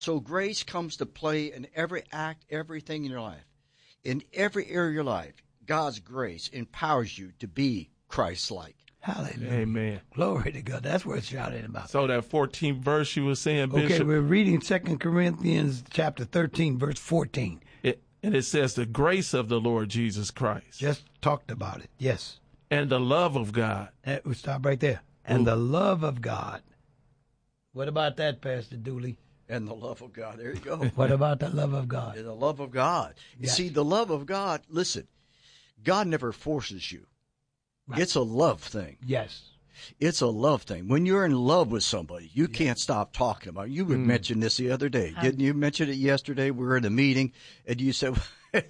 So grace comes to play in every act, everything in your life. In every area of your life, God's grace empowers you to be Christ-like. Hallelujah. Amen. Glory to God. That's what it's shouting about. So that 14th verse you were saying, Bishop. Okay, we're reading 2 Corinthians chapter 13, verse 14. And it says the grace of the Lord Jesus Christ. Just talked about it. Yes. And the love of God. We stop right there. And the love of God. What about that, Pastor Dooley? And the love of God. There you go. What about the love of God? And the love of God. You Yes. see, the love of God, listen, God never forces you. Right. It's a love thing. Yes. It's a love thing. When you're in love with somebody, you can't stop talking about it. You mentioned this the other day. Didn't you mention it yesterday? We were in a meeting, and you said,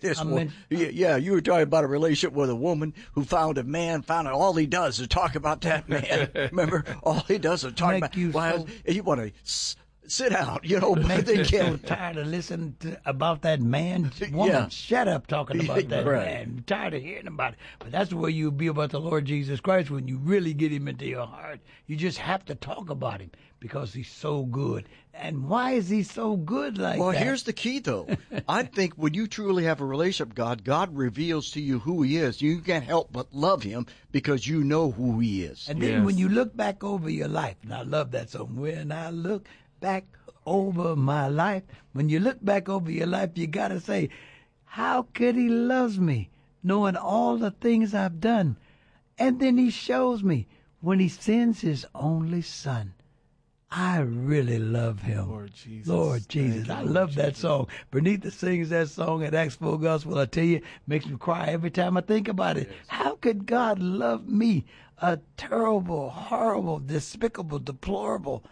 you were talking about a relationship with a woman who found a man, found out all he does is talk about that man. Remember? All he does is talk about you and you want to sit out, but Make they you so can't. tired of listening about that man. Woman, Yeah. shut up talking about that Right. man. I'm tired of hearing about it. But that's the way you'll be about the Lord Jesus Christ when you really get him into your heart. You just have to talk about him because he's so good. And why is he so good like Well, that? here's the key, though. I think when you truly have a relationship with God, God reveals to you who he is. You can't help but love him because you know who he is. And then Yes. when you look back over your life, and I love that song, when I look back over my life, when you look back over your life, you got to say, how could he love me, knowing all the things I've done? And then he shows me when he sends his only son. I really love him. Lord Jesus. Lord Jesus. Thank you, I Lord love that Jesus. song. Bernita sings that song at Acts 4 Gospel. I tell you, makes me cry every time I think about it. How could God love me, a terrible, horrible, despicable, deplorable?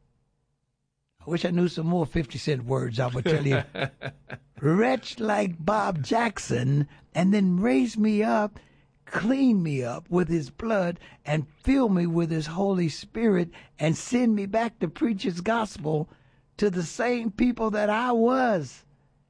I wish I knew some more 50-cent words. I would tell you, wretch like Bob Jackson, and then raise me up, clean me up with his blood, and fill me with his Holy Spirit, and send me back to preach his gospel to the same people that I was.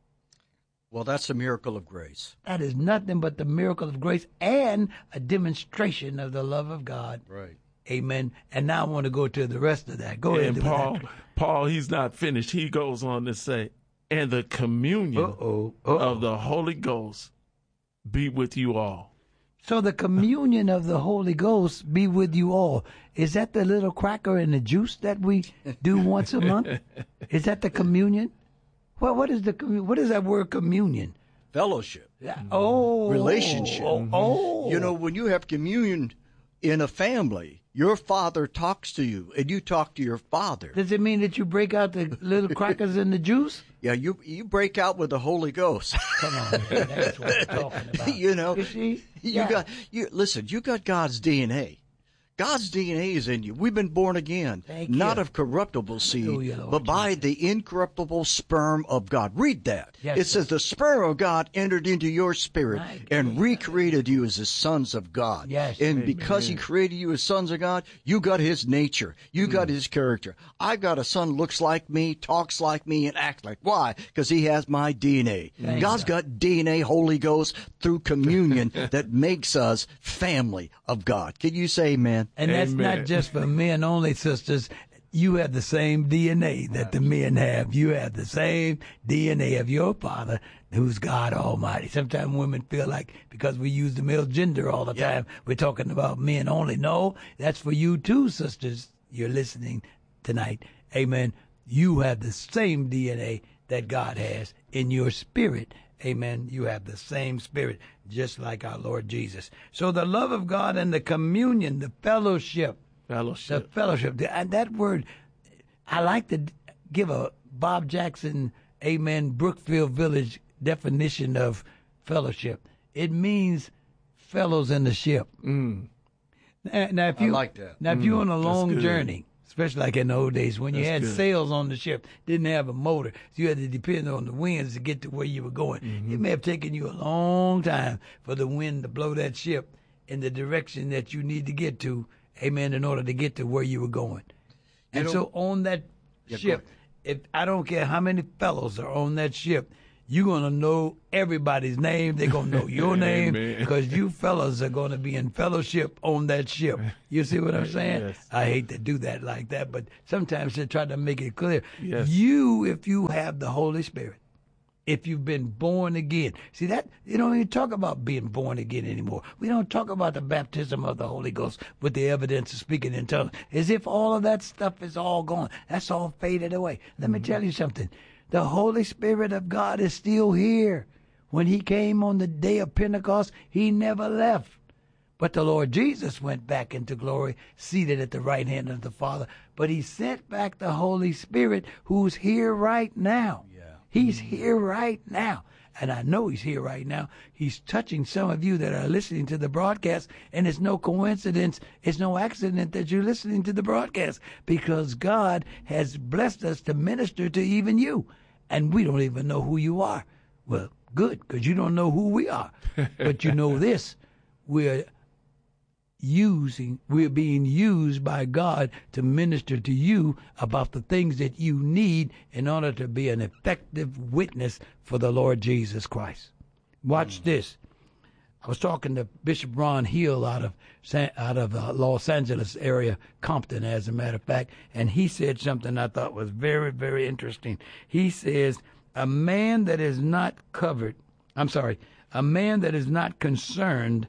Well, that's a miracle of grace. That is nothing but the miracle of grace and a demonstration of the love of God. Right. Amen. And now I want to go to the rest of that. Go ahead. And Paul, he's not finished. He goes on to say, and the communion of the Holy Ghost be with you all. So the communion of the Holy Ghost be with you all. Is that the little cracker and the juice that we do once a month? Is that the communion? Well, what is that word communion? Fellowship. Relationship. When you have communion in a family, your father talks to you, and you talk to your father. Does it mean that you break out the little crackers and the juice? Yeah, you break out with the Holy Ghost. Come on, man, that's what we're talking about. You see? You got God's DNA. God's DNA is in you. We've been born again, not of corruptible seed, but by the incorruptible sperm of God. Read that. Yes, it says the sperm of God entered into your spirit and recreated you as the sons of God. Yes, and because he created you as sons of God, you got his nature. You got his character. I've got a son looks like me, talks like me, and acts like. Why? Because he has my DNA. God's got DNA, Holy Ghost, through communion that makes us family of God. Can you say amen? And that's not just for men only, sisters. You have the same DNA that the men have. You have the same DNA of your father, who's God Almighty. Sometimes women feel like because we use the male gender all the time, we're talking about men only. No, that's for you too, sisters. You're listening tonight. Amen. You have the same DNA that God has in your spirit. Amen. You have the same spirit, just like our Lord Jesus. So the love of God and the communion, the fellowship. The fellowship. And that word, I like to give a Bob Jackson, amen, Brookfield Village definition of fellowship. It means fellows in the ship. Mm. Now, if you, I like that. Now, if you're on a long journey, especially like in the old days when you had sails on the ship, didn't have a motor, so you had to depend on the winds to get to where you were going. Mm-hmm. It may have taken you a long time for the wind to blow that ship in the direction that you need to get to, amen, in order to get to where you were going. So on that ship, if I don't care how many fellows are on that ship, You're going to know everybody's name. They're going to know your name because you fellas are going to be in fellowship on that ship. You see what I'm saying? Yes. I hate to do that like that, but sometimes they try to make it clear. Yes. If you have the Holy Spirit, if you've been born again. See, that you don't even talk about being born again anymore. We don't talk about the baptism of the Holy Ghost with the evidence of speaking in tongues, as if all of that stuff is all gone. That's all faded away. Let me tell you something. The Holy Spirit of God is still here. When he came on the day of Pentecost, he never left. But the Lord Jesus went back into glory, seated at the right hand of the Father. But he sent back the Holy Spirit, who's here right now. Yeah. He's here right now. And I know he's here right now. He's touching some of you that are listening to the broadcast, and it's no coincidence, it's no accident that you're listening to the broadcast, because God has blessed us to minister to even you. And we don't even know who you are. Well, good, because you don't know who we are. But you know this, we're being used by God to minister to you about the things that you need in order to be an effective witness for the Lord Jesus Christ. Watch this. I was talking to Bishop Ron Hill out of Los Angeles area, Compton, as a matter of fact, and he said something I thought was very, very interesting. He says, a man that is not concerned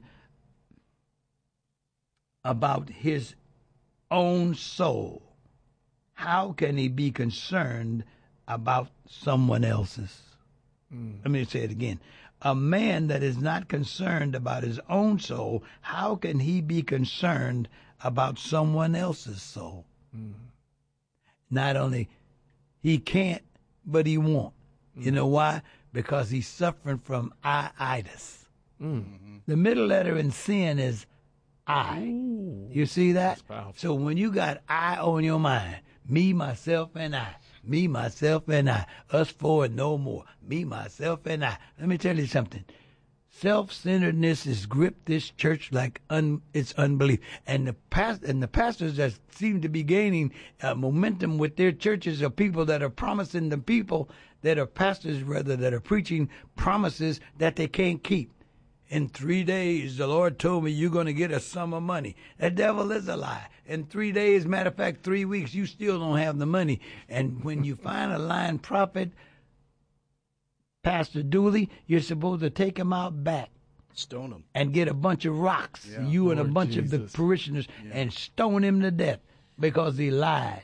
about his own soul, how can he be concerned about someone else's? Let me say it again. A man that is not concerned about his own soul, how can he be concerned about someone else's soul? Not only he can't, but he won't. You know why? Because he's suffering from I-itis. The middle letter in sin is I. Ooh, you see that? So when you got I on your mind, me, myself, and I, me, myself, and I, us four and no more, me, myself, and I. Let me tell you something. Self-centeredness has gripped this church like it's unbelief. And the pastors that seem to be gaining momentum with their churches are people that are promising the people that are pastors, rather, that are preaching promises that they can't keep. In 3 days, the Lord told me you're going to get a sum of money. The devil is a lie. In 3 days, matter of fact, 3 weeks, you still don't have the money. And when you find a lying prophet, Pastor Dooley, you're supposed to take him out back. Stone him. And get a bunch of rocks, you Lord and a bunch Jesus. Of the parishioners, and stone him to death because he lied.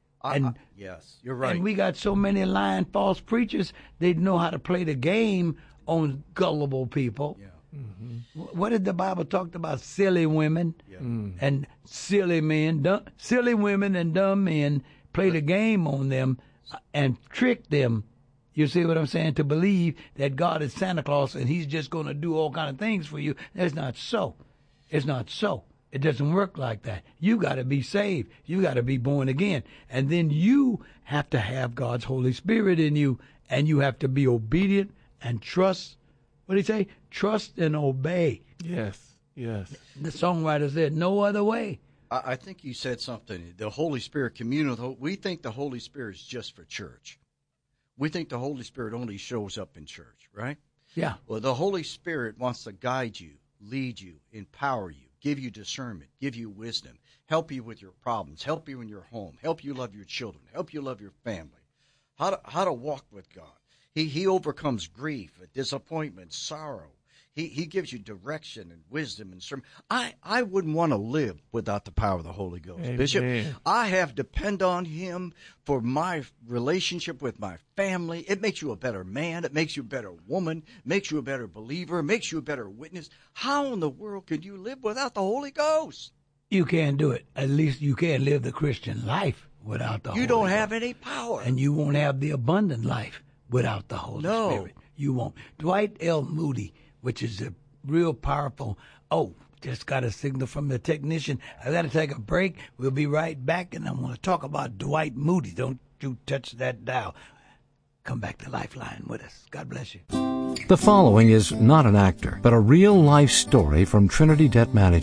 Yes, you're right. And we got so many lying false preachers, they know how to play the game on gullible people. Yeah. What did the Bible talk about? Silly women and silly men, silly women and dumb men play the game on them and trick them. You see what I'm saying? To believe that God is Santa Claus and he's just going to do all kind of things for you. That's not so. It's not so. It doesn't work like that. You got to be saved. You got to be born again. And then you have to have God's Holy Spirit in you, and you have to be obedient and trust. What did he say? Trust and obey. Yes, yes. The songwriter said, no other way. I think you said something. The Holy Spirit communion. We think the Holy Spirit is just for church. We think the Holy Spirit only shows up in church, right? Yeah. Well, the Holy Spirit wants to guide you, lead you, empower you, give you discernment, give you wisdom, help you with your problems, help you in your home, help you love your children, help you love your family, how to walk with God. He overcomes grief, disappointment, sorrow. He gives you direction and wisdom and sermon. I wouldn't want to live without the power of the Holy Ghost, Amen. Bishop. I have depend on him for my relationship with my family. It makes you a better man. It makes you a better woman. Makes you a better believer. Makes you a better witness. How in the world could you live without the Holy Ghost? You can't do it. At least you can't live the Christian life without the Holy Ghost. You don't have any power. And you won't have the abundant life without the Holy Spirit. You won't. Dwight L. Moody, which is a real powerful, just got a signal from the technician. I got to take a break. We'll be right back, and I'm going to talk about Dwight Moody. Don't you touch that dial. Come back to Lifeline with us. God bless you. The following is not an actor, but a real-life story from Trinity Debt Management.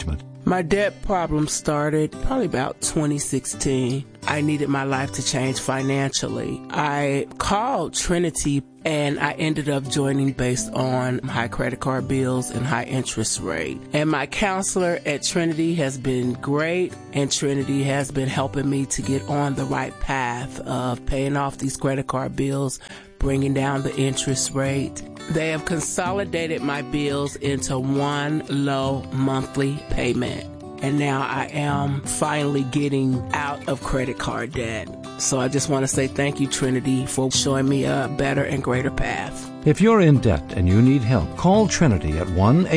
My debt problem started probably about 2016. I needed my life to change financially. I called Trinity and I ended up joining based on high credit card bills and high interest rate. And my counselor at Trinity has been great, and Trinity has been helping me to get on the right path of paying off these credit card bills, bringing down the interest rate. They have consolidated my bills into one low monthly payment. And now I am finally getting out of credit card debt. So I just want to say thank you, Trinity, for showing me a better and greater path. If you're in debt and you need help, call Trinity at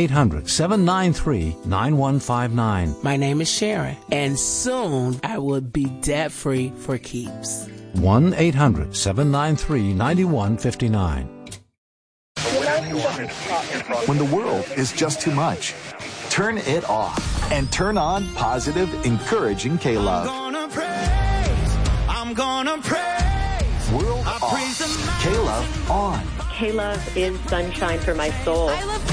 1-800-793-9159. My name is Sharon, and soon I will be debt-free for keeps. 1-800-793-9159. When the world is just too much, turn it off and turn on positive, encouraging K-Love. I'm gonna praise. World off. K-Love on. K-Love is sunshine for my soul. I love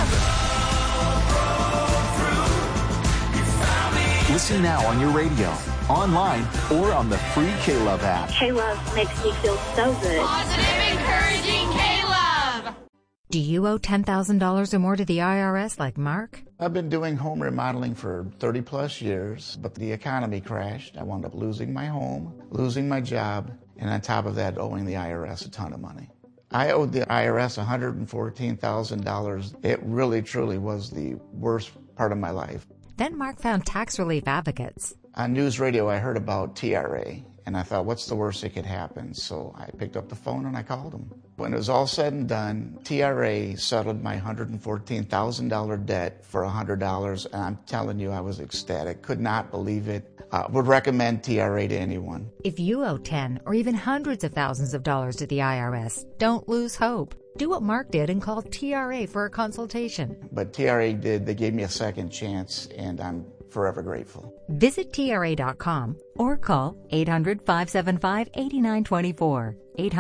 K-Love. Listen now on your radio, online, or on the free K-Love app. K-Love makes me feel so good. Positive, encouraging K-Love. Do you owe $10,000 or more to the IRS like Mark? I've been doing home remodeling for 30 plus years, but the economy crashed. I wound up losing my home, losing my job, and on top of that, owing the IRS a ton of money. I owed the IRS $114,000. It really, truly was the worst part of my life. Then Mark found Tax Relief Advocates. On news radio, I heard about TRA, and I thought, what's the worst that could happen? So I picked up the phone and I called them. When it was all said and done, TRA settled my $114,000 debt for $100, and I'm telling you, I was ecstatic. Could not believe it. Would recommend TRA to anyone. If you owe 10 or even hundreds of thousands of dollars to the IRS, don't lose hope. Do what Mark did and call TRA for a consultation. But TRA did. They gave me a second chance, and I'm forever grateful. Visit TRA.com or call 800-575-8924.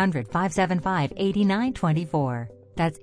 800-575-8924. That's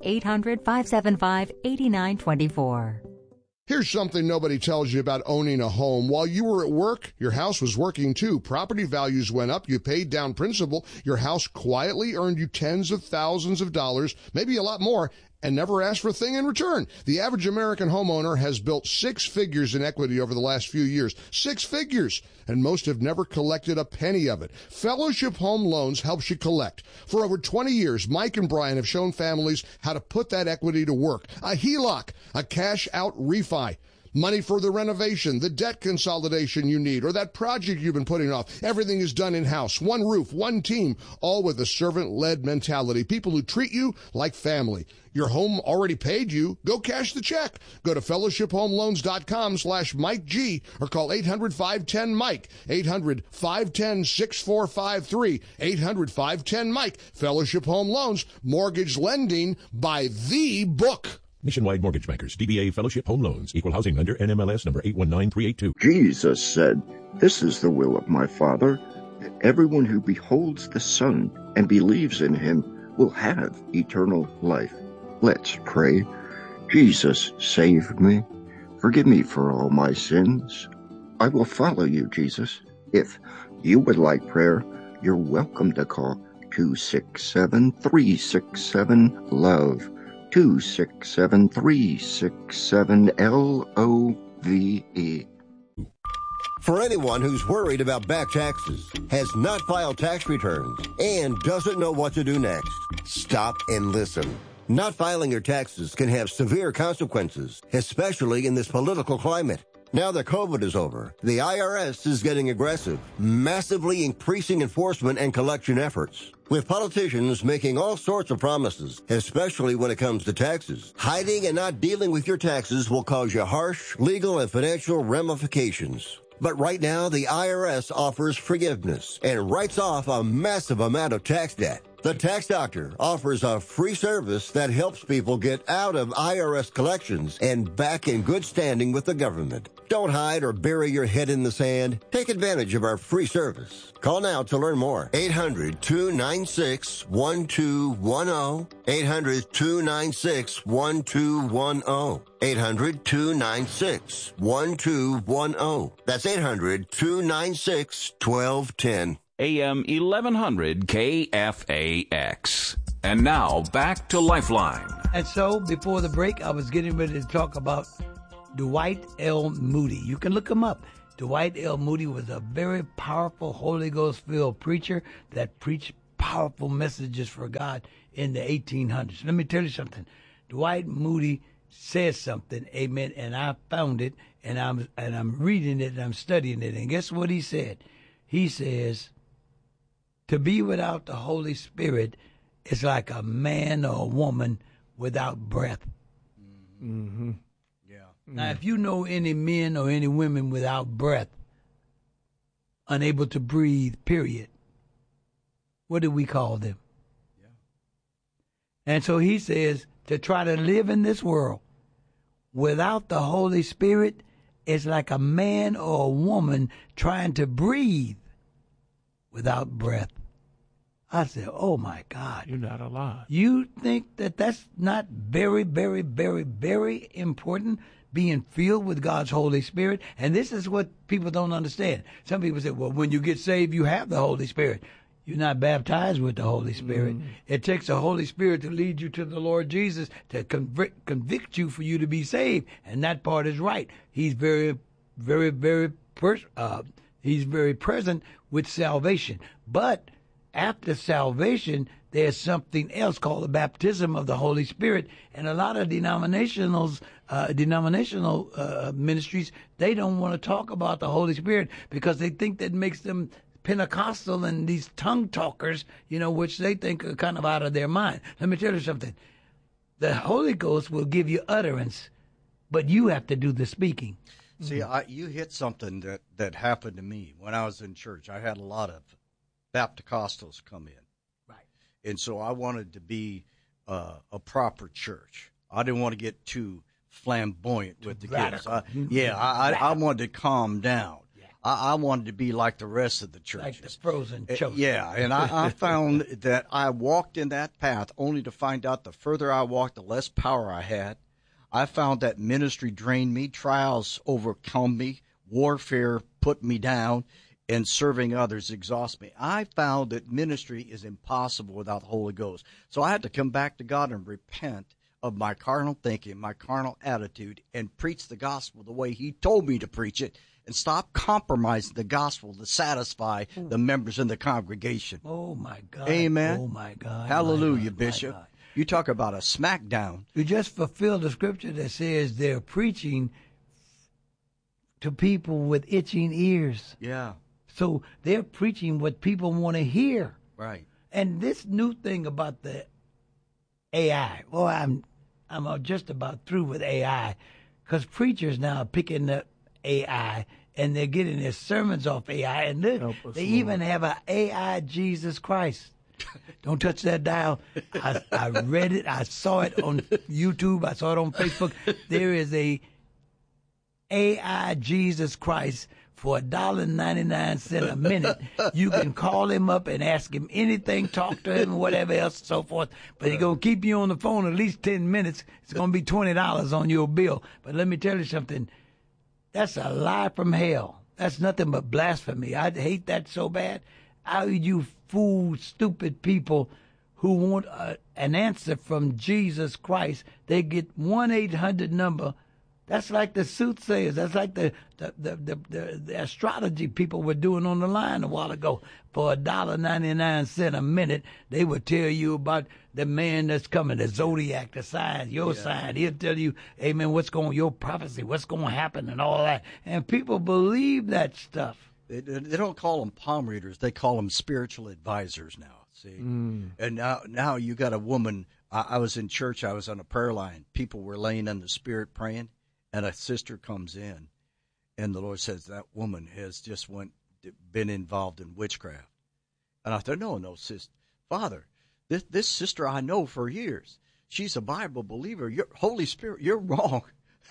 800-575-8924. Here's something nobody tells you about owning a home. While you were at work, your house was working too. Property values went up. You paid down principal. Your house quietly earned you tens of thousands of dollars, maybe a lot more, and never asked for a thing in return. The average American homeowner has built 6 figures in equity over the last few years. 6 figures! And most have never collected a penny of it. Fellowship Home Loans helps you collect. For over 20 years, Mike and Brian have shown families how to put that equity to work. A HELOC, a cash-out refi. Money for the renovation, the debt consolidation you need, or that project you've been putting off. Everything is done in-house. One roof, one team, all with a servant-led mentality. People who treat you like family. Your home already paid you. Go cash the check. Go to fellowshiphomeloans.com/Mike G or call 800-510-MIKE. 800-510-6453. 800-510-MIKE. Fellowship Home Loans. Mortgage lending by the book. Nationwide Mortgage Bankers, DBA Fellowship Home Loans, Equal Housing Lender, NMLS number 819382. Jesus said, "This is the will of my Father, that everyone who beholds the Son and believes in him will have eternal life." Let's pray. Jesus, save me. Forgive me for all my sins. I will follow you, Jesus. If you would like prayer, you're welcome to call 267-367-LOVE. 267-367-LOVE. For anyone who's worried about back taxes, has not filed tax returns, and doesn't know what to do next, stop and listen. Not filing your taxes can have severe consequences, especially in this political climate. Now that COVID is over, the IRS is getting aggressive, massively increasing enforcement and collection efforts, with politicians making all sorts of promises, especially when it comes to taxes. Hiding and not dealing with your taxes will cause you harsh legal and financial ramifications. But right now, the IRS offers forgiveness and writes off a massive amount of tax debt. The Tax Doctor offers a free service that helps people get out of IRS collections and back in good standing with the government. Don't hide or bury your head in the sand. Take advantage of our free service. Call now to learn more. 800-296-1210. 800-296-1210. 800-296-1210. That's 800-296-1210. AM 1100 KFAX. And now back to Lifeline. And so before the break, I was getting ready to talk about Dwight L. Moody. You can look him up. Dwight L. Moody was a very powerful Holy Ghost-filled preacher that preached powerful messages for God in the 1800s. Let me tell you something. Dwight Moody says something, amen, and I found it, and I'm reading it, and I'm studying it, and guess what he said? He says, to be without the Holy Spirit is like a man or a woman without breath. Mm-hmm. Yeah. Now, if you know any men or any women without breath, unable to breathe, period, what do we call them? Yeah. And so he says to try to live in this world without the Holy Spirit is like a man or a woman trying to breathe without breath. I said, oh, my God. You're not alive. You think that that's not very, very, very, very important, being filled with God's Holy Spirit? And this is what people don't understand. Some people say, well, when you get saved, you have the Holy Spirit. You're not baptized with the Holy Spirit. It takes the Holy Spirit to lead you to the Lord Jesus, to convict you for you to be saved. And that part is right. He's very, very, very, he's very present with salvation. But after salvation, there's something else called the baptism of the Holy Spirit. And a lot of denominational ministries, they don't want to talk about the Holy Spirit because they think that makes them Pentecostal and these tongue talkers, which they think are kind of out of their mind. Let me tell you something. The Holy Ghost will give you utterance, but you have to do the speaking. See, you hit something that happened to me when I was in church. I had a lot of Baptist-Costals come in. Right. And so I wanted to be a proper church. I didn't want to get too flamboyant with the kids. I wanted to calm down. Yeah. I wanted to be like the rest of the churches. Like the frozen chosen. Yeah, and I found that I walked in that path only to find out the further I walked, the less power I had. I found that ministry drained me, trials overcome me, warfare put me down, and serving others exhaust me. I found that ministry is impossible without the Holy Ghost. So I had to come back to God and repent of my carnal thinking, my carnal attitude, and preach the gospel the way He told me to preach it, and stop compromising the gospel to satisfy the members in the congregation. Oh, my God. Amen. Oh, my God. Hallelujah, my God, Bishop. my God. You talk about a smackdown. You just fulfilled the scripture that says they're preaching to people with itching ears. Yeah. So they're preaching what people want to hear. Right. And this new thing about the AI, well, I'm just about through with AI, because preachers now are picking up AI and they're getting their sermons off AI, and they even have an AI Jesus Christ. Don't touch that dial. I read it. I saw it on YouTube. I saw it on Facebook. There is a AI Jesus Christ for $1.99 a minute. You can call him up and ask him anything, talk to him, whatever else, and so forth. But he's going to keep you on the phone at least 10 minutes. It's going to be $20 on your bill. But let me tell you something. That's a lie from hell. That's nothing but blasphemy. I hate that so bad. How you fool, stupid people who want an answer from Jesus Christ, they get 1-800 number. That's like the soothsayers. That's like the astrology people were doing on the line a while ago. For $1.99 a minute, they would tell you about the man that's coming, the zodiac, the sign, your sign. He'll tell you, amen, your prophecy, what's going to happen and all that. And people believe that stuff. They don't call them palm readers. They call them spiritual advisors now, see? And now you got a woman. I was in church. I was on a prayer line. People were laying in the spirit praying, and a sister comes in, and the Lord says that woman has just been involved in witchcraft. And I thought, no, sister. Father, This sister I know for years. She's a Bible believer. Holy Spirit, you're wrong.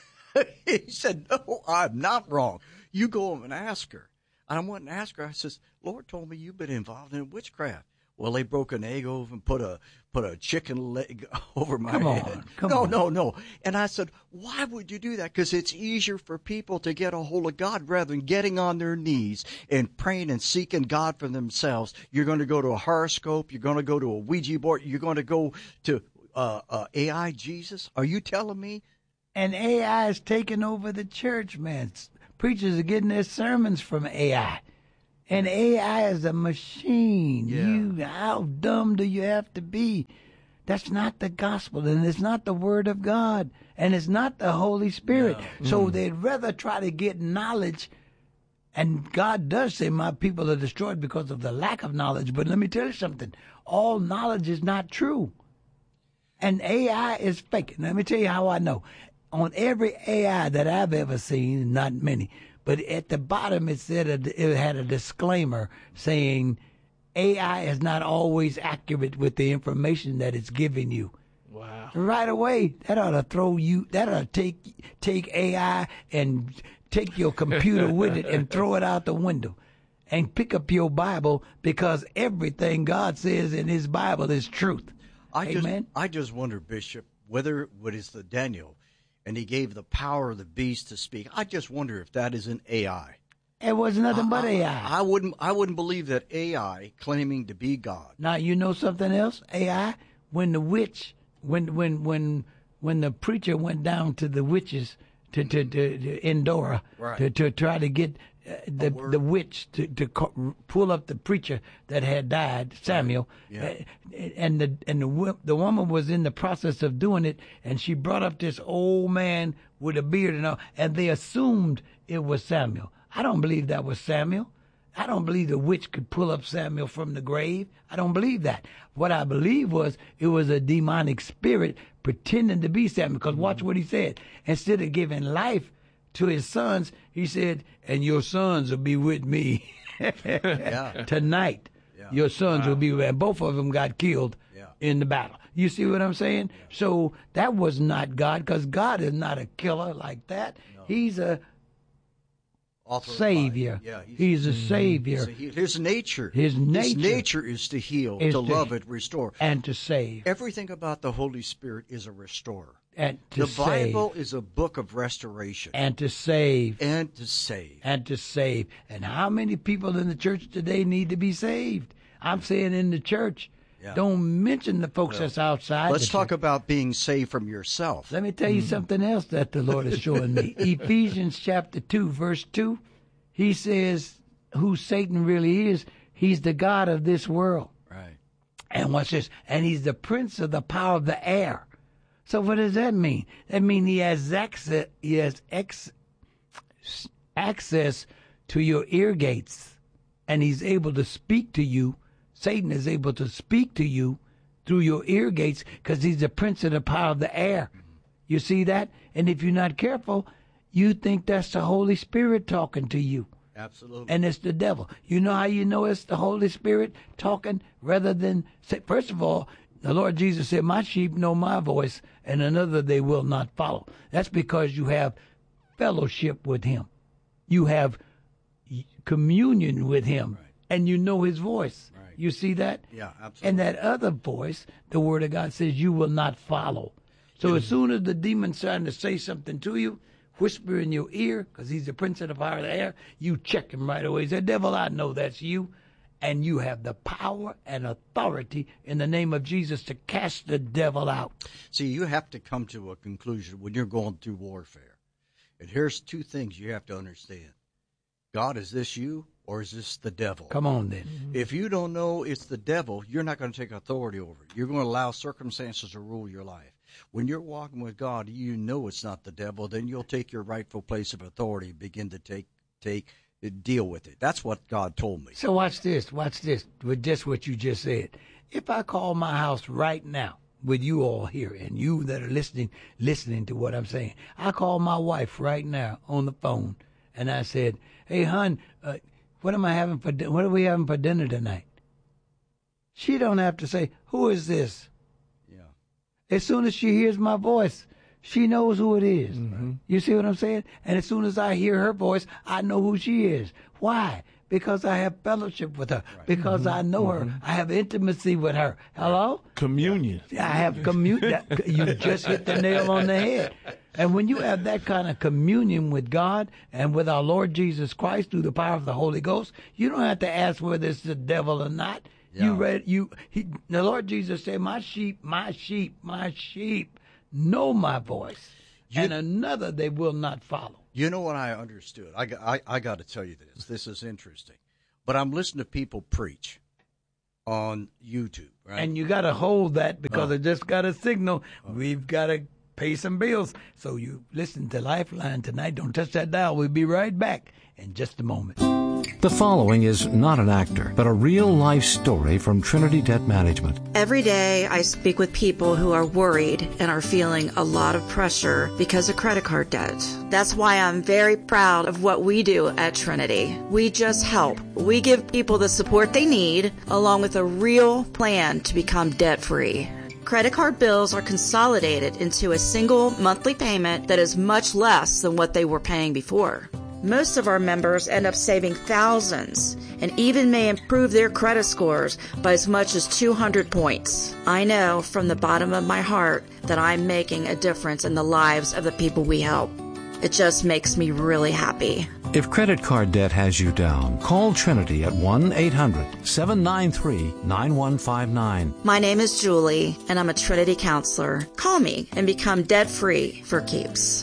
He said, no, I'm not wrong. You go and ask her. And I went and asked her. I says, Lord told me you've been involved in witchcraft. Well, they broke an egg over and put a chicken leg over my head. No. And I said, why would you do that? Because it's easier for people to get a hold of God rather than getting on their knees and praying and seeking God for themselves. You're going to go to a horoscope. You're going to go to a Ouija board. You're going to go to AI Jesus. Are you telling me? And AI is taking over the church, man. Preachers are getting their sermons from AI. And AI is a machine. Yeah. How dumb do you have to be? That's not the gospel, and it's not the word of God, and it's not the Holy Spirit. No. So they'd rather try to get knowledge. And God does say, my people are destroyed because of the lack of knowledge. But let me tell you something. All knowledge is not true. And AI is fake. Let me tell you how I know. On every AI that I've ever seen, not many, but at the bottom it said it had a disclaimer saying AI is not always accurate with the information that it's giving you. Wow. Right away, that ought to take AI and take your computer with it and throw it out the window and pick up your Bible, because everything God says in his Bible is truth. Amen? I just wonder, Bishop, whether what is the Daniel, and he gave the power of the beast to speak. I just wonder if that is an AI. It was nothing but AI. I wouldn't believe that AI claiming to be God. Now you know something else? AI, when the witch, when the preacher went down to the witches to Endora, right, to try to get the witch to pull up the preacher that had died, Samuel, right. Yeah. And the woman was in the process of doing it, and she brought up this old man with a beard and all, and they assumed it was Samuel. I don't believe that was Samuel. I don't believe the witch could pull up Samuel from the grave. I don't believe that. What I believe was it was a demonic spirit pretending to be Samuel. Because watch what he said. Instead of giving life to his sons, he said, and your sons will be with me tonight. Yeah. Your sons will be with me. And both of them got killed in the battle. You see what I'm saying? Yeah. So that was not God, because God is not a killer like that. No. He's a Savior. Yeah, he's a Savior. His nature. His nature is to heal, to love, and restore. And to save. Everything about the Holy Spirit is a restorer. And to the save. Bible is a book of restoration. And to save. And to save. And to save. And how many people in the church today need to be saved? I'm saying in the church. Yeah. Don't mention the folks that's outside. Let's talk about being saved from yourself. Let me tell you something else that the Lord is showing me. Ephesians chapter 2, verse 2, he says who Satan really is. He's the God of this world. Right. And watch this. And he's the prince of the power of the air. So what does that mean? That means he has access to your ear gates, and he's able to speak to you. Satan is able to speak to you through your ear gates because he's the prince of the power of the air. You see that? And if you're not careful, you think that's the Holy Spirit talking to you. Absolutely. And it's the devil. You know how you know it's the Holy Spirit talking rather than say, first of all, the Lord Jesus said, my sheep know my voice, and another they will not follow. That's because you have fellowship with him. You have communion with him, right, and you know his voice. Right. You see that? Yeah, absolutely. And that other voice, the Word of God says, you will not follow. So as soon as the demon's trying to say something to you, whisper in your ear, because he's the prince of the power of the air, you check him right away. He said, devil, I know that's you. And you have the power and authority in the name of Jesus to cast the devil out. See, you have to come to a conclusion when you're going through warfare. And here's two things you have to understand. God, is this you or is this the devil? Come on, then. If you don't know it's the devil, you're not going to take authority over it. You're going to allow circumstances to rule your life. When you're walking with God, you know it's not the devil, then you'll take your rightful place of authority and begin to deal with it. That's what God told me. So watch this, with just what you just said. If I call my house right now, with you all here and you that are listening to what I'm saying, I call my wife right now on the phone and I said, hey, hon, what are we having for dinner tonight? she don't have to say, who is this? Yeah. As soon as she hears my voice, she knows who it is. Mm-hmm. You see what I'm saying? And as soon as I hear her voice, I know who she is. Why? Because I have fellowship with her. Right. Because I know her. I have intimacy with her. Hello? Communion. I have communion. You just hit the nail on the head. And when you have that kind of communion with God and with our Lord Jesus Christ through the power of the Holy Ghost, you don't have to ask whether it's the devil or not. Yeah. The Lord Jesus said, my sheep know my voice, and another they will not follow. You know what I understood? I got to tell you this. This is interesting. But I'm listening to people preach on YouTube, right? And you got to hold that because it just got a signal. We've got to pay some bills. So you listen to Lifeline tonight. Don't touch that dial. We'll be right back in just a moment. The following is not an actor, but a real-life story from Trinity Debt Management. Every day I speak with people who are worried and are feeling a lot of pressure because of credit card debt. That's why I'm very proud of what we do at Trinity. We just help. We give people the support they need, along with a real plan to become debt-free. Credit card bills are consolidated into a single monthly payment that is much less than what they were paying before. Most of our members end up saving thousands and even may improve their credit scores by as much as 200 points. I know from the bottom of my heart that I'm making a difference in the lives of the people we help. It just makes me really happy. If credit card debt has you down, call Trinity at 1-800-793-9159. My name is Julie, and I'm a Trinity counselor. Call me and become debt-free for keeps.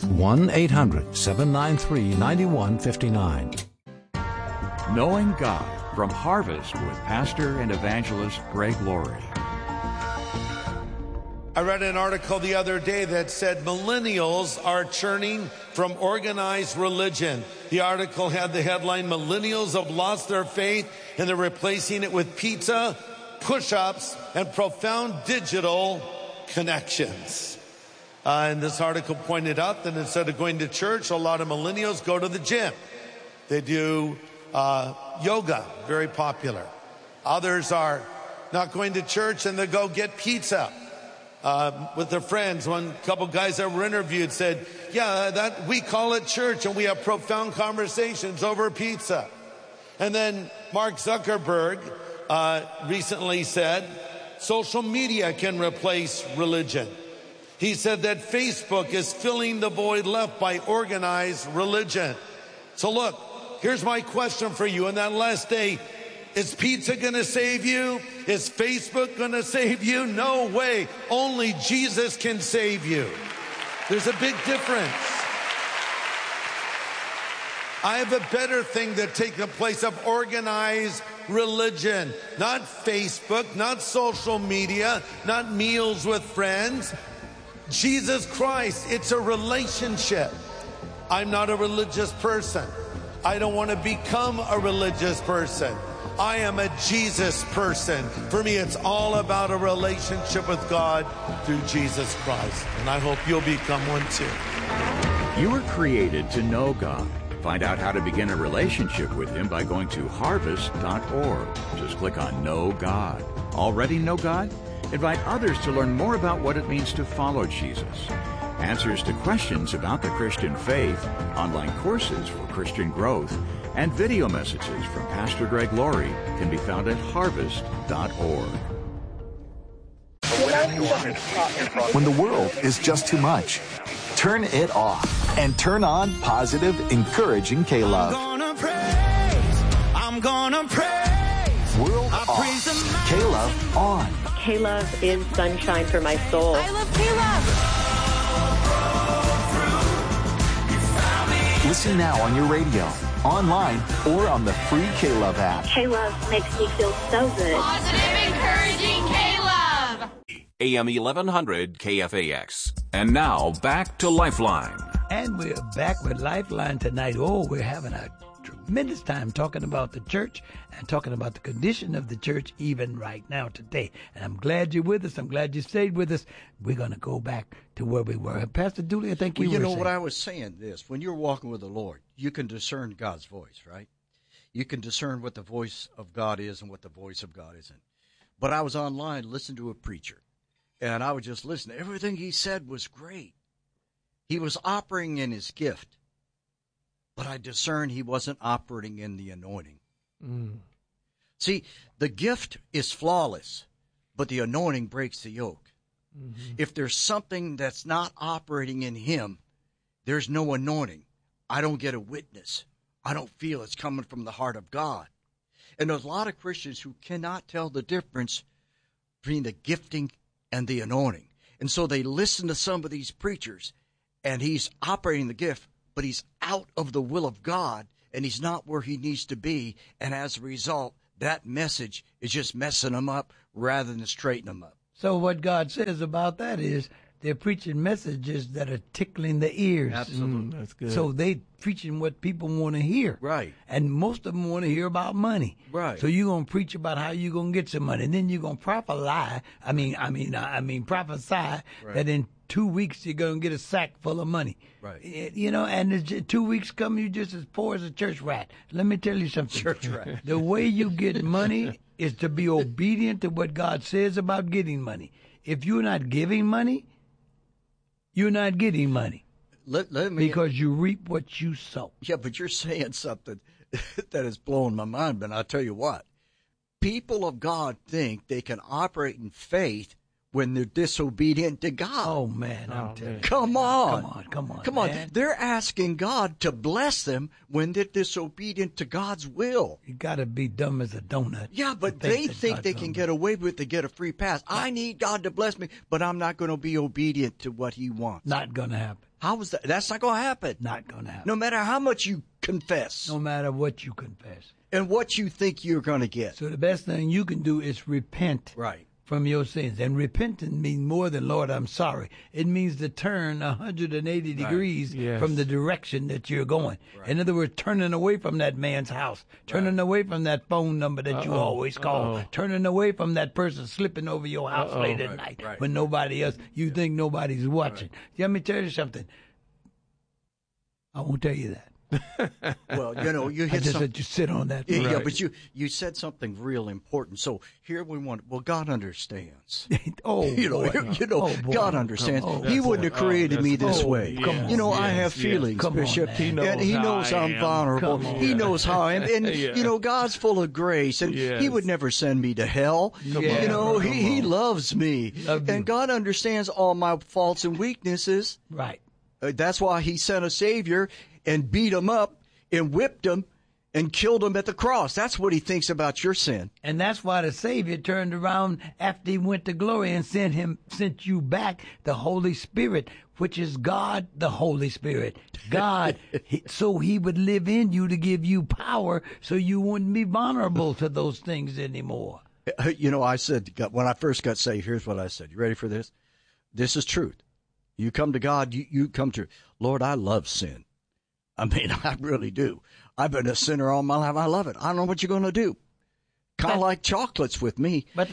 1-800-793-9159. Knowing God from Harvest with Pastor and Evangelist Greg Laurie. I read an article the other day that said millennials are churning from organized religion. The article had the headline, Millennials have lost their faith and they're replacing it with pizza, push-ups, and profound digital connections. And this article pointed out that instead of going to church, a lot of millennials go to the gym. They do yoga, very popular. Others are not going to church and they go get pizza. With their friends. One couple guys that were interviewed said, that we call it church and we have profound conversations over pizza. And then Mark Zuckerberg recently said, social media can replace religion. He said that Facebook is filling the void left by organized religion. So look, here's my question for you. On that last day, is pizza going to save you? Is Facebook going to save you? No way. Only Jesus can save you. There's a big difference. I have a better thing to take the place of organized religion. Not Facebook, not social media, not meals with friends. Jesus Christ, it's a relationship. I'm not a religious person. I don't want to become a religious person. I am a Jesus person. For me, it's all about a relationship with God through Jesus Christ. And I hope you'll become one too. You were created to know God. Find out how to begin a relationship with Him by going to harvest.org. Just click on Know God. Already know God? Invite others to learn more about what it means to follow Jesus. Answers to questions about the Christian faith, online courses for Christian growth, and video messages from Pastor Greg Laurie can be found at harvest.org. When the world is just too much, turn it off and turn on positive, encouraging K-Love. I'm gonna praise. World off. K-Love on. K-Love is sunshine for my soul. I love K-Love. Listen now on your radio, online, or on the free K-Love app. K-Love makes me feel so good. Positive, encouraging K-Love. AM 1100 KFAX. And now back to Lifeline. And we're back with Lifeline tonight. Oh, we're having a tremendous time talking about the church and talking about the condition of the church even right now today. And I'm glad you're with us. I'm glad you stayed with us. We're going to go back to where we were. Pastor Dooley, I think you were saying. What I was saying this. When you're walking with the Lord, you can discern God's voice, right? You can discern what the voice of God is and what the voice of God isn't. But I was online listening to a preacher, and I was just listening. Everything he said was great. He was operating in his gift, but I discerned he wasn't operating in the anointing. See, the gift is flawless, but the anointing breaks the yoke. If there's something that's not operating in him, there's no anointing. I don't get a witness. I don't feel it's coming from the heart of God. And there's a lot of Christians who cannot tell the difference between the gifting and the anointing. And so they listen to some of these preachers, and he's operating the gift, but he's out of the will of God, and he's not where he needs to be. And as a result, that message is just messing them up rather than straightening them up. So what God says about that is they're preaching messages that are tickling the ears. Absolutely. That's good. So they preaching what people want to hear. Right. And most of them want to hear about money. Right. So you're going to preach about how you're going to get some money. And then you're going to prophesy that in 2 weeks you're going to get a sack full of money. Right. You know, and it's 2 weeks come, you just as poor as a church rat. Let me tell you something. Church rat. The way you get money is to be obedient to what God says about getting money. If you're not giving money, you're not getting money. Let me, because you reap what you sow. Yeah, but you're saying something that is blowing my mind. But I'll tell you what. People of God think they can operate in faith when they're disobedient to God. Oh, man, I'm telling you. Come on. Come on. They're asking God to bless them when they're disobedient to God's will. You got to be dumb as a donut. Yeah, but they think they can get away with it to get a free pass. I need God to bless me, but I'm not going to be obedient to what he wants. Not going to happen. How is that? That's not going to happen. Not going to happen. No matter how much you confess. No matter what you confess. And what you think you're going to get. So the best thing you can do is repent. Right. From your sins. And repentance means more than, Lord, I'm sorry. It means to turn 180 degrees from the direction that you're going. Right. In other words, turning away from that man's house, turning away from that phone number that you always call, turning away from that person slipping over your house late at night when nobody else, you think nobody's watching. Let me tell you something. I won't tell you that. Well, you know, you hit something. Let you sit on that. Yeah, but you said something real important. So here we want. Well, God understands. God understands. He wouldn't have created me this way. I have feelings, Bishop, and He knows I'm vulnerable. He knows how I am, and God's full of grace, and He would never send me to hell. He loves me, and God understands all my faults and weaknesses. Right. That's why He sent a Savior and beat him up and whipped him and killed him at the cross. That's what he thinks about your sin. And that's why the Savior turned around after he went to glory and sent you back the Holy Spirit, which is God, the Holy Spirit. God, so he would live in you to give you power so you wouldn't be vulnerable to those things anymore. I said, when I first got saved, here's what I said. You ready for this? This is truth. You come to God, you come to, Lord, I love sin. I mean, I really do. I've been a sinner all my life. I love it. I don't know what you're going to do. Kind of like chocolates with me. But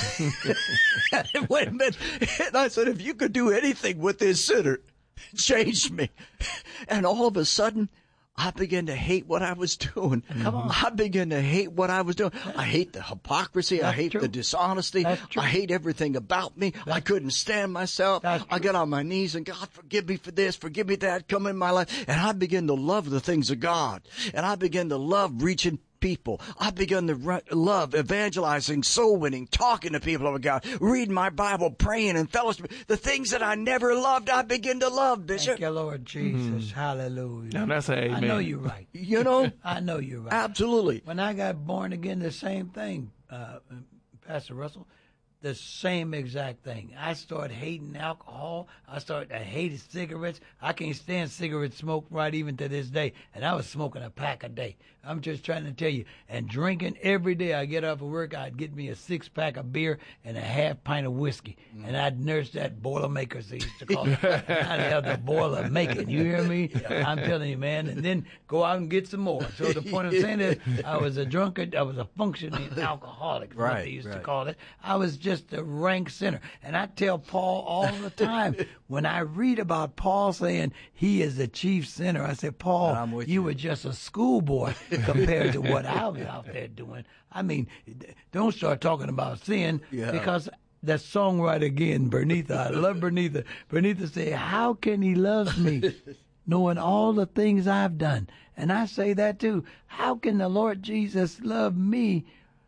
wait a minute. And I said, if you could do anything with this sinner, change me. And all of a sudden, I began to hate what I was doing. I began to hate what I was doing. I hate the hypocrisy. I hate the dishonesty. I hate everything about me. I couldn't stand myself. I got on my knees and, God, forgive me for this, forgive me that, come in my life. And I began to love the things of God. And I began to love reaching people. I began to love evangelizing, soul winning, talking to people of God, reading my Bible, praying and fellowship. The things that I never loved, I begin to love, Bishop. Thank you, Lord Jesus. Hallelujah. Now that's an amen. I know you're right. I know you're right. Absolutely. When I got born again, the same thing, Pastor Russell. The same exact thing. I started hating alcohol. I hated cigarettes. I can't stand cigarette smoke right even to this day. And I was smoking a pack a day. I'm just trying to tell you. And drinking every day. I get off of work, I'd get me a 6-pack of beer and a half pint of whiskey. And I'd nurse that Boilermakers they used to call it. I'd have the boiler making. You hear me? I'm telling you, man. And then go out and get some more. So the point of saying is, I was a drunkard. I was a functioning alcoholic. What they used to call it. I was just just a rank sinner. And I tell Paul all the time, when I read about Paul saying he is the chief sinner, I say, Paul, you were just a schoolboy compared to what I was out there doing. I mean, don't start talking about sin because that songwriter again, Bernitha, I love Bernitha. Bernitha said, how can he love me knowing all the things I've done? And I say that too. How can the Lord Jesus love me,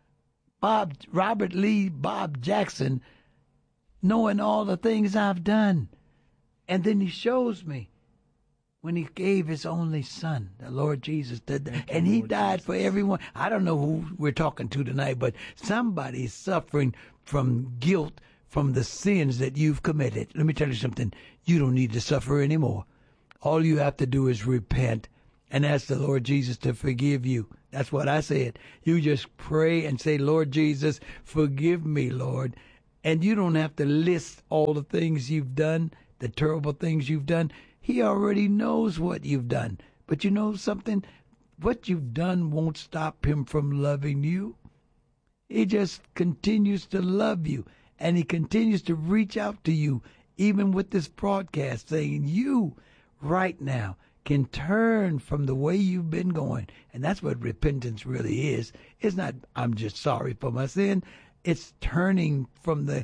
Robert Lee Bob Jackson, knowing all the things I've done? And then he shows me when he gave his only son, the Lord Jesus, and he died for everyone. I don't know who we're talking to tonight, but somebody's suffering from guilt from the sins that you've committed. Let me tell you something. You don't need to suffer anymore. All you have to do is repent and ask the Lord Jesus to forgive you. That's what I said. You just pray and say, Lord Jesus, forgive me, Lord. And you don't have to list all the things you've done, the terrible things you've done. He already knows what you've done. But you know something? What you've done won't stop him from loving you. He just continues to love you. And he continues to reach out to you, even with this broadcast, saying you right now can turn from the way you've been going. And that's what repentance really is. It's not, I'm just sorry for my sin. It's turning from the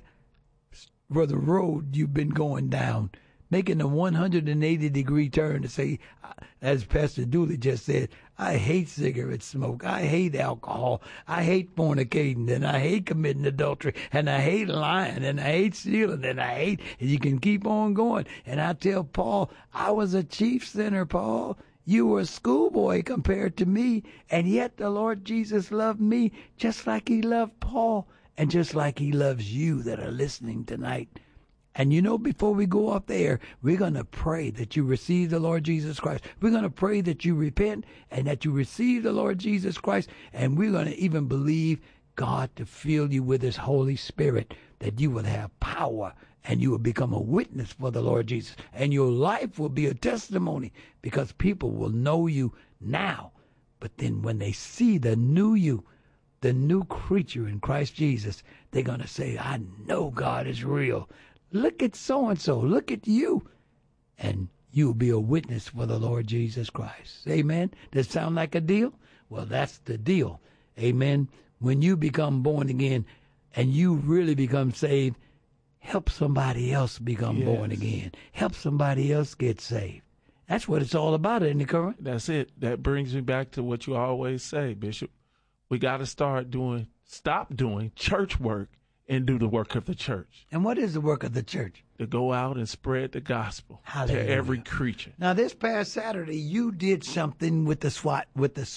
road you've been going down, making a 180-degree turn to say, as Pastor Dooley just said, I hate cigarette smoke. I hate alcohol. I hate fornicating, and I hate committing adultery, and I hate lying, and I hate stealing, and I hate, and you can keep on going. And I tell Paul, I was a chief sinner, Paul. You were a schoolboy compared to me, and yet the Lord Jesus loved me just like he loved Paul, and just like he loves you that are listening tonight. And you know, before we go off the air, we're going to pray that you receive the Lord Jesus Christ. We're going to pray that you repent and that you receive the Lord Jesus Christ. And we're going to even believe God to fill you with his Holy Spirit, that you will have power and you will become a witness for the Lord Jesus. And your life will be a testimony because people will know you now. But then when they see the new you, the new creature in Christ Jesus, they're going to say, I know God is real. Look at so-and-so. Look at you. And you'll be a witness for the Lord Jesus Christ. Amen. Does that sound like a deal? Well, that's the deal. Amen. When you become born again and you really become saved, help somebody else become born again. Help somebody else get saved. That's what it's all about, isn't it, Curran? That's it. That brings me back to what you always say, Bishop. We got to stop doing church work and do the work of the church. And what is the work of the church? To go out and spread the gospel to every creature. Now, this past Saturday, you did something with SWAT.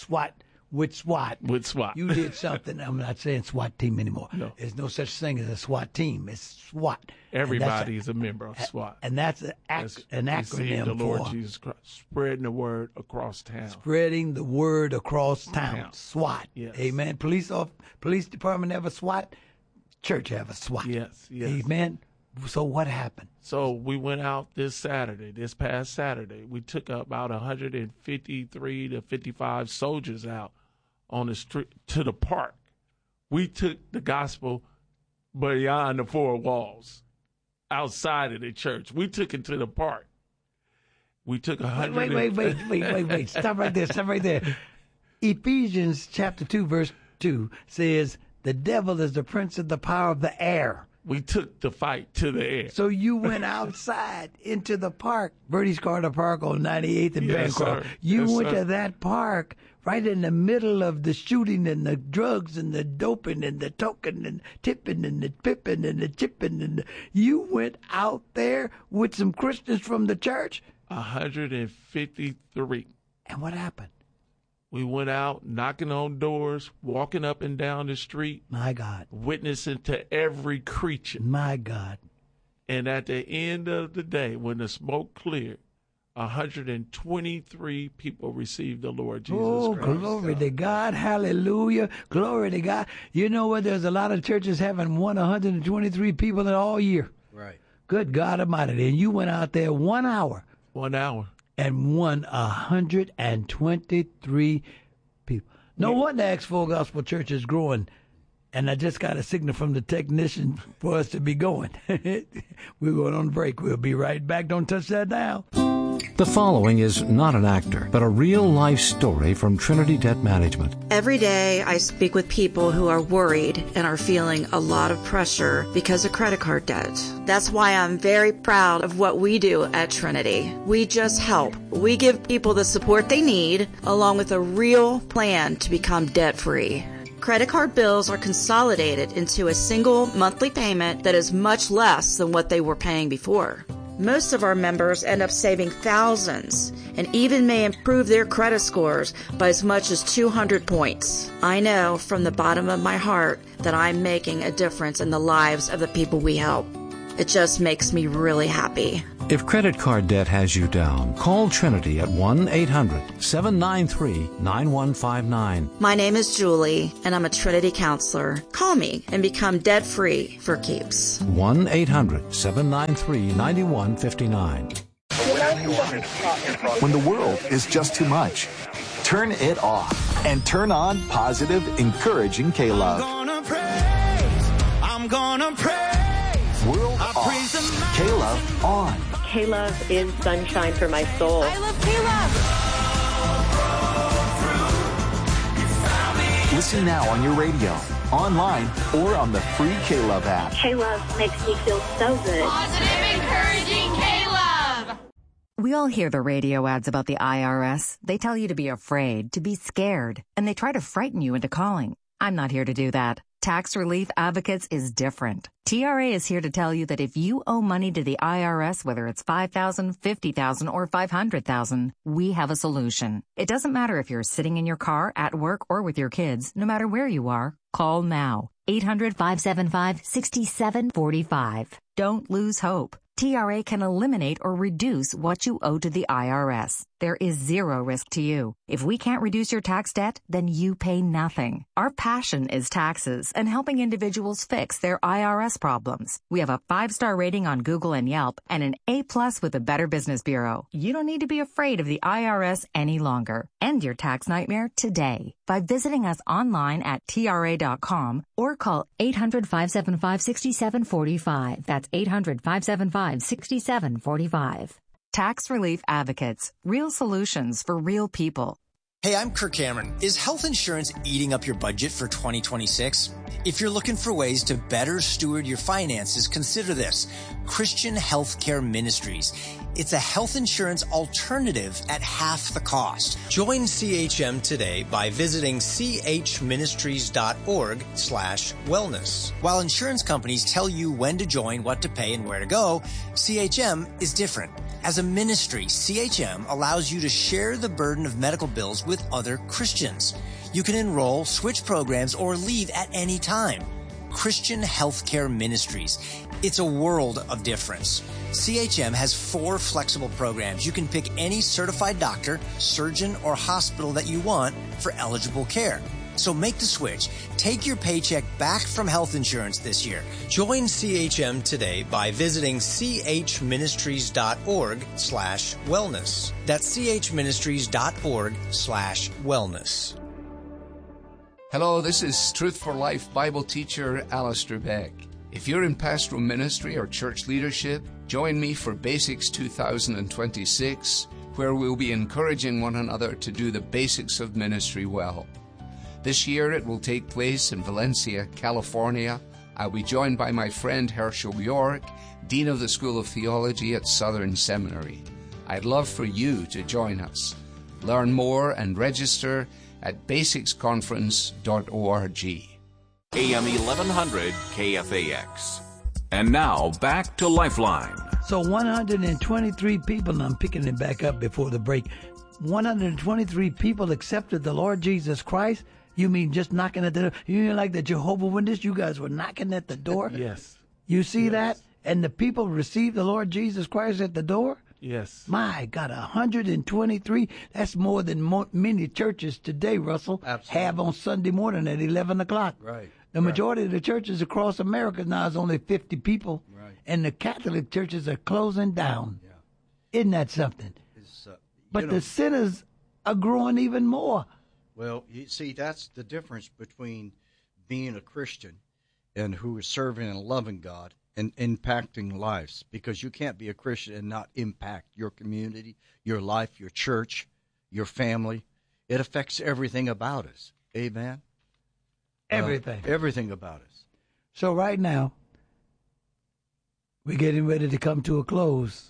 You did something. I'm not saying SWAT team anymore. No. There's no such thing as a SWAT team. It's SWAT. Everybody is a member of SWAT. And that's an acronym the Lord for Jesus Christ, spreading the word across town. Spreading the word across town. SWAT. Yes. Amen. Police department have a SWAT. Church have a SWAT. Yes. Amen. So what happened? So we went out this past Saturday. We took about 153 to 55 soldiers out on the street to the park. We took the gospel beyond the four walls, outside of the church. We took it to the park. We took 100. Wait. Stop right there. Ephesians chapter 2, verse 2 says, the devil is the prince of the power of the air. We took the fight to the air. So you went outside into the park, Bertie's Carter Park on 98th and Bancroft. You went to that park right in the middle of the shooting and the drugs and the doping and the toking and tipping and the pipping and the chipping. You went out there with some Christians from the church? 153. And what happened? We went out knocking on doors, walking up and down the street. My God. Witnessing to every creature. My God. And at the end of the day, when the smoke cleared, 123 people received the Lord Jesus Christ. Oh, glory to God. Hallelujah. Glory to God. You know what? There's a lot of churches having 123 people in all year. Right. Good God Almighty. And you went out there 1 hour. 1 hour. And won 123 people. No wonder Acts Full Gospel Church is growing And I just got a signal from the technician for us to be going. We're going on break. We'll be right back. Don't touch that dial. The following is not an actor, but a real-life story from Trinity Debt Management. Every day I speak with people who are worried and are feeling a lot of pressure because of credit card debt. That's why I'm very proud of what we do at Trinity. We just help. We give people the support they need, along with a real plan to become debt-free. Credit card bills are consolidated into a single monthly payment that is much less than what they were paying before. Most of our members end up saving thousands and even may improve their credit scores by as much as 200 points. I know from the bottom of my heart that I'm making a difference in the lives of the people we help. It just makes me really happy. If credit card debt has you down, call Trinity at 1-800-793-9159. My name is Julie, and I'm a Trinity counselor. Call me and become debt-free for keeps. 1-800-793-9159. When the world is just too much, turn it off and turn on positive, encouraging K-Love. I'm gonna praise. World off. K-Love on. K-Love is sunshine for my soul. I love K-Love. Listen now on your radio, online, or on the free K-Love app. K-Love makes me feel so good. Positive, encouraging K-Love. We all hear the radio ads about the IRS. They tell you to be afraid, to be scared, and they try to frighten you into calling. I'm not here to do that. Tax Relief Advocates is different. TRA is here to tell you that if you owe money to the IRS, whether it's $5,000, $50,000, or $500,000, we have a solution. It doesn't matter if you're sitting in your car, at work, or with your kids. No matter where you are, call now. 800-575-6745. Don't lose hope. TRA can eliminate or reduce what you owe to the IRS. There is zero risk to you. If we can't reduce your tax debt, then you pay nothing. Our passion is taxes and helping individuals fix their IRS problems. We have a 5-star rating on Google and Yelp and an A+ with the Better Business Bureau. You don't need to be afraid of the IRS any longer. End your tax nightmare today by visiting us online at TRA.com or call 800-575-6745. That's 800-575-6745. Tax Relief Advocates. Real solutions for real people. Hey, I'm Kirk Cameron. Is health insurance eating up your budget for 2026? If you're looking for ways to better steward your finances, consider this. Christian Healthcare Ministries. It's a health insurance alternative at half the cost. Join CHM today by visiting chministries.org/wellness. While insurance companies tell you when to join, what to pay, and where to go, CHM is different. As a ministry, CHM allows you to share the burden of medical bills with other Christians. You can enroll, switch programs, or leave at any time. Christian Healthcare Ministries. It's a world of difference. CHM has 4 flexible programs. You can pick any certified doctor, surgeon, or hospital that you want for eligible care. So make the switch. Take your paycheck back from health insurance this year. Join CHM today by visiting chministries.org/wellness. That's chministries.org/wellness. Hello, this is Truth for Life Bible teacher Alistair Beck. If you're in pastoral ministry or church leadership, join me for Basics 2026, where we'll be encouraging one another to do the basics of ministry well. This year it will take place in Valencia, California. I'll be joined by my friend Herschel York, Dean of the School of Theology at Southern Seminary. I'd love for you to join us. Learn more and register at basicsconference.org. AM 1100 KFAX. And now back to Lifeline. So 123 people, and I'm picking it back up before the break, 123 people accepted the Lord Jesus Christ. You mean just knocking at the door? You mean like the Jehovah's Witnesses? You guys were knocking at the door? Yes. You see that? And the people received the Lord Jesus Christ at the door? Yes. My God, 123. That's more than many churches today, Russell, have on Sunday morning at 11 o'clock. Right. The majority of the churches across America now is only 50 people. Right. And the Catholic churches are closing down. Yeah. Isn't that something? But the sinners are growing even more. Well, you see, that's the difference between being a Christian and who is serving and loving God and impacting lives, because you can't be a Christian and not impact your community, your life, your church, your family. It affects everything about us. Amen? Everything. Everything about us. So right now, we're getting ready to come to a close.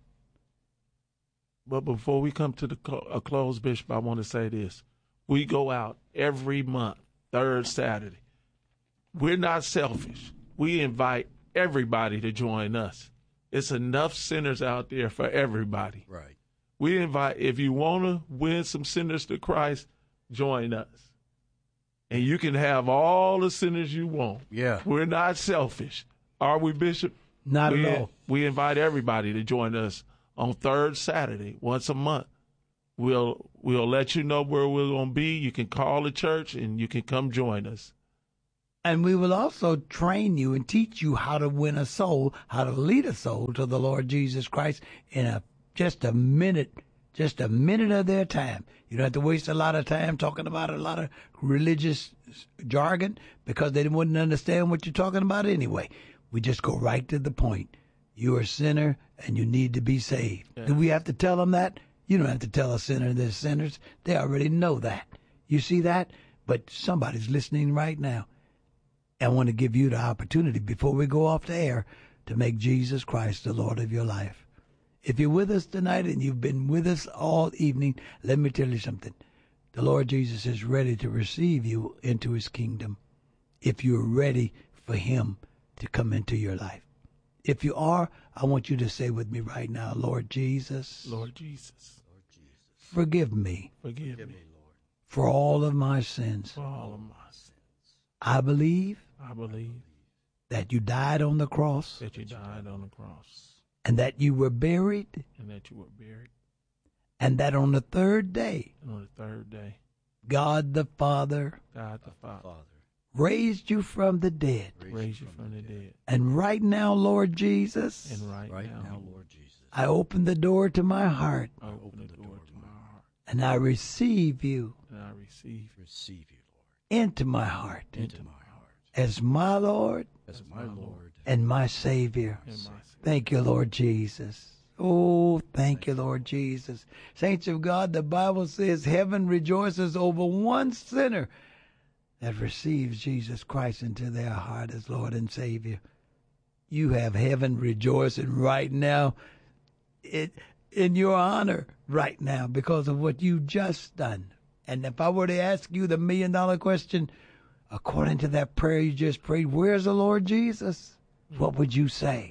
But before we come to a close, Bishop, I want to say this. We go out every month, third Saturday. We're not selfish. We invite everybody to join us. It's enough sinners out there for everybody. Right. We invite, if you want to win some sinners to Christ, join us. And you can have all the sinners you want. Yeah. We're not selfish. Are we, Bishop? Not at all. We invite everybody to join us on third Saturday, once a month. We'll let you know where we're going to be. You can call the church and you can come join us. And we will also train you and teach you how to win a soul, how to lead a soul to the Lord Jesus Christ in just a minute of their time. You don't have to waste a lot of time talking about a lot of religious jargon, because they wouldn't understand what you're talking about anyway. We just go right to the point. You're a sinner and you need to be saved. Yeah. Do we have to tell them that? You don't have to tell a sinner they're sinners. They already know that. You see that? But somebody's listening right now. I want to give you the opportunity before we go off the air to make Jesus Christ the Lord of your life. If you're with us tonight and you've been with us all evening, let me tell you something. The Lord Jesus is ready to receive you into his kingdom if you're ready for him to come into your life. If you are, I want you to say with me right now, Lord Jesus. Lord Jesus. Lord Jesus. Forgive me. Forgive me, Lord. For all of my sins. For all of my sins. I believe that you died on the cross. That you died on the cross. And that you were buried. And that you were buried. And that on the third day. And on the third day. God the Father. God the Father. Raised you from the dead. Raised you from the dead. And right now, Lord Jesus. And right now, Lord Jesus. I open the door to my heart. I open the door to my heart. And I receive you. And I receive you, Lord. Into my heart. Into my heart. As my Lord. As my Lord. And my Savior. Thank you, Lord Jesus. Oh, thank you, Lord Jesus. Saints of God, the Bible says heaven rejoices over one sinner that receives Jesus Christ into their heart as Lord and Savior. You have heaven rejoicing right now in your honor right now because of what you just done. And if I were to ask you the $1 million question, according to that prayer you just prayed, where's the Lord Jesus? What would you say?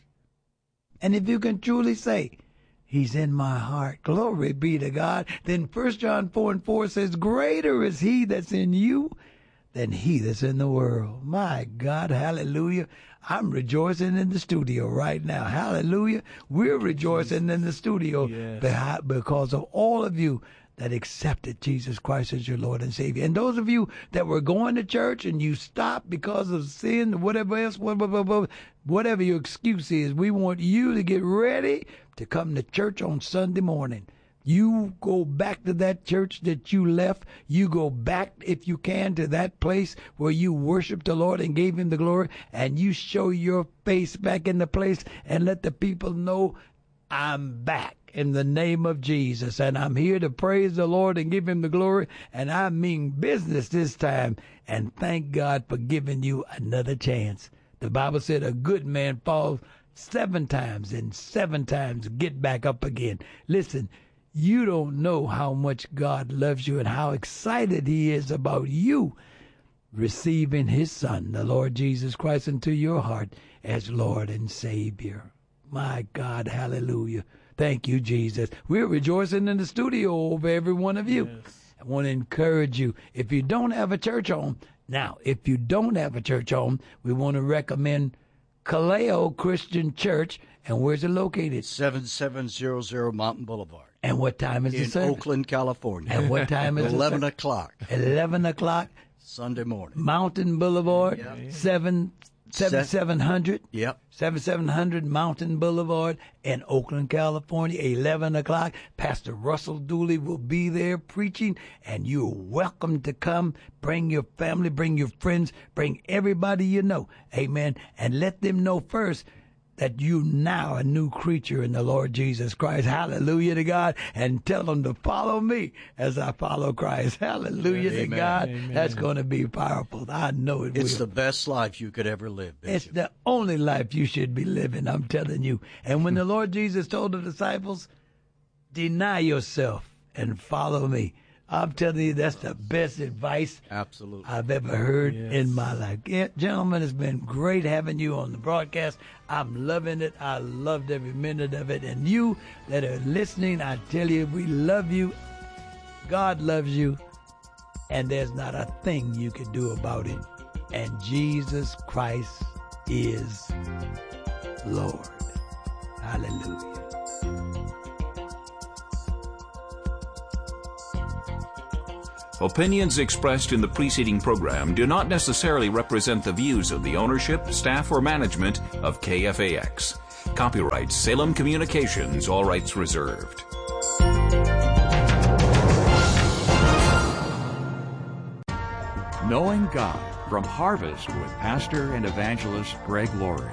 And if you can truly say, he's in my heart, glory be to God, then 1 John 4:4 says, greater is he that's in you than he that's in the world. My God, hallelujah. I'm rejoicing in the studio right now. Hallelujah. We're rejoicing in the studio because of all of you that accepted Jesus Christ as your Lord and Savior. And those of you that were going to church and you stopped because of sin, whatever else, whatever your excuse is, we want you to get ready to come to church on Sunday morning. You go back to that church that you left. You go back, if you can, to that place where you worshiped the Lord and gave him the glory, and you show your face back in the place and let the people know, I'm back in the name of Jesus, and I'm here to praise the Lord and give him the glory, and I mean business this time, and thank God for giving you another chance. The Bible said a good man falls 7 times, and 7 times get back up again. Listen, you don't know how much God loves you and how excited he is about you receiving his Son, the Lord Jesus Christ, into your heart as Lord and Savior. My God, hallelujah. Thank you, Jesus. We're rejoicing in the studio over every one of you. Yes. I want to encourage you, if you don't have a church home, now, if you don't have a church home, we want to recommend Kaleo Christian Church. And where's it located? 7700 Mountain Boulevard. And what time is the service? In Oakland, California. And what time is it? 11 o'clock. 11 o'clock. Sunday morning. Mountain Boulevard, 7700 7700. Yep. 7700 Mountain Boulevard in Oakland, California, 11 o'clock. Pastor Russell Dooley will be there preaching, and you're welcome to come. Bring your family, bring your friends, bring everybody you know. Amen. And let them know first that you now a new creature in the Lord Jesus Christ. Hallelujah to God. And tell them to follow me as I follow Christ. Hallelujah to God. Amen. That's going to be powerful. I know it will. It's the best life you could ever live, Bishop. It's the only life you should be living, I'm telling you. And when the Lord Jesus told the disciples, deny yourself and follow me, I'm telling you, that's the best advice absolutely I've ever heard in my life. Yeah, gentlemen, it's been great having you on the broadcast. I'm loving it. I loved every minute of it. And you that are listening, I tell you, we love you. God loves you. And there's not a thing you can do about it. And Jesus Christ is Lord. Hallelujah. Opinions expressed in the preceding program do not necessarily represent the views of the ownership, staff, or management of KFAX. Copyright Salem Communications, all rights reserved. Knowing God from Harvest with Pastor and Evangelist Greg Laurie.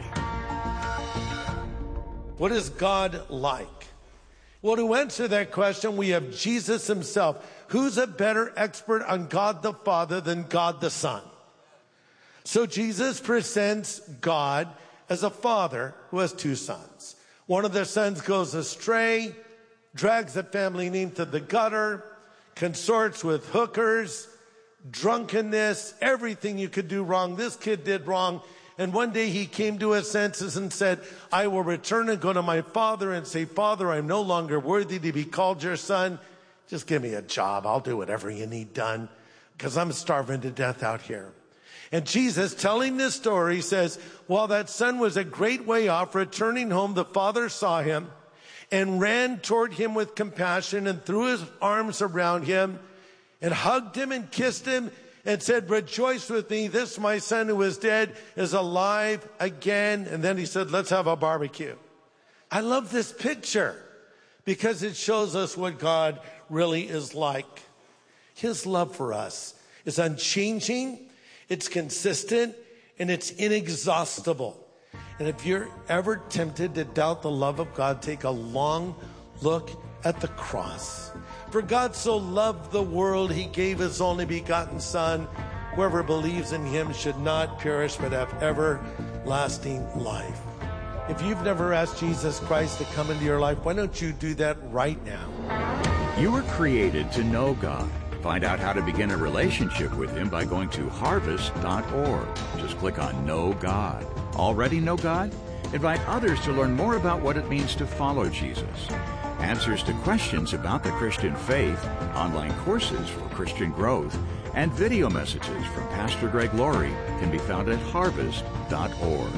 What is God like? Well, to answer that question, we have Jesus himself. Who's a better expert on God the Father than God the Son? So Jesus presents God as a father who has two sons. One of their sons goes astray, drags the family name to the gutter, consorts with hookers, drunkenness, everything you could do wrong. This kid did wrong. And one day he came to his senses and said, I will return and go to my father and say, Father, I'm no longer worthy to be called your son. Just give me a job. I'll do whatever you need done because I'm starving to death out here. And Jesus, telling this story, says, while that son was a great way off, returning home, the father saw him and ran toward him with compassion and threw his arms around him and hugged him and kissed him and said, rejoice with me. This, my son who was dead, is alive again. And then he said, let's have a barbecue. I love this picture because it shows us what God really is like. His love for us is unchanging, it's consistent, and it's inexhaustible. And if you're ever tempted to doubt the love of God, take a long look at the cross. For God so loved the world, he gave his only begotten Son. Whoever believes in him should not perish but have everlasting life. If you've never asked Jesus Christ to come into your life, why don't you do that right now? You were created to know God. Find out how to begin a relationship with him by going to harvest.org. Just click on Know God. Already know God? Invite others to learn more about what it means to follow Jesus. Answers to questions about the Christian faith, online courses for Christian growth, and video messages from Pastor Greg Laurie can be found at harvest.org.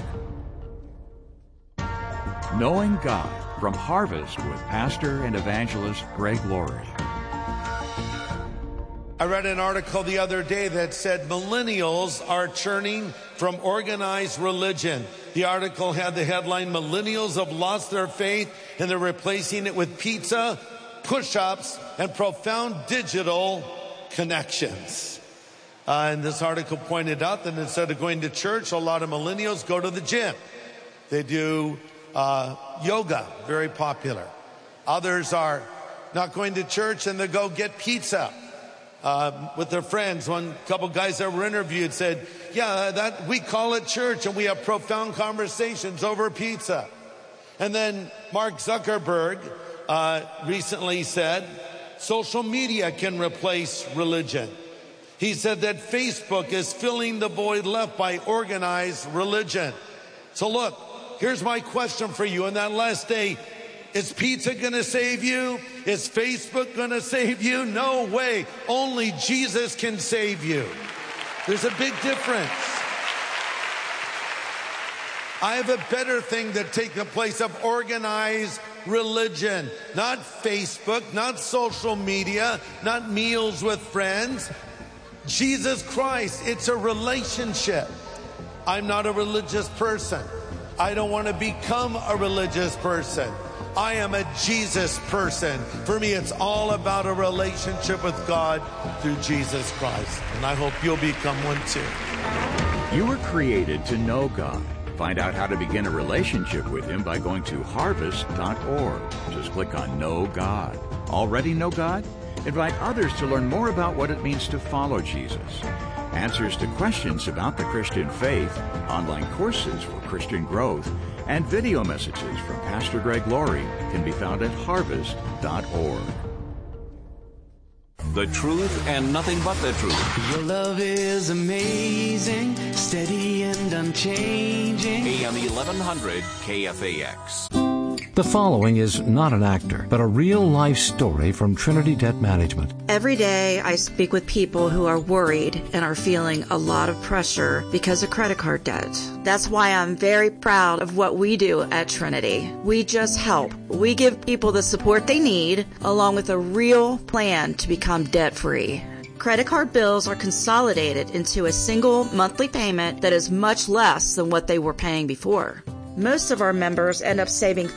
Knowing God from Harvest with Pastor and Evangelist Greg Laurie. I read an article the other day that said millennials are churning from organized religion. The article had the headline, Millennials have lost their faith and they're replacing it with pizza, push-ups, and profound digital connections. And this article pointed out that instead of going to church, a lot of millennials go to the gym. They do yoga, very popular. Others are not going to church and they go get pizza with their friends. One couple guys that were interviewed said, yeah, that we call it church and we have profound conversations over pizza. And then Mark Zuckerberg recently said social media can replace religion. He said that Facebook is filling the void left by organized religion. So look, here's my question for you. On that last day, is pizza going to save you? Is Facebook going to save you? No way. Only Jesus can save you. There's a big difference. I have a better thing that takes the place of organized religion. Not Facebook, not social media, not meals with friends. Jesus Christ. It's a relationship. I'm not a religious person. I don't want to become a religious person. I am a Jesus person. For me, it's all about a relationship with God through Jesus Christ. And I hope you'll become one too. You were created to know God. Find out how to begin a relationship with Him by going to harvest.org. Just click on Know God. Already know God? Invite others to learn more about what it means to follow Jesus. Answers to questions about the Christian faith, online courses for Christian growth, and video messages from Pastor Greg Laurie can be found at harvest.org. The truth and nothing but the truth. Your love is amazing, steady and unchanging. AM 1100 KFAX. The following is not an actor, but a real-life story from Trinity Debt Management. Every day I speak with people who are worried and are feeling a lot of pressure because of credit card debt. That's why I'm very proud of what we do at Trinity. We just help. We give people the support they need, along with a real plan to become debt-free. Credit card bills are consolidated into a single monthly payment that is much less than what they were paying before. Most of our members end up saving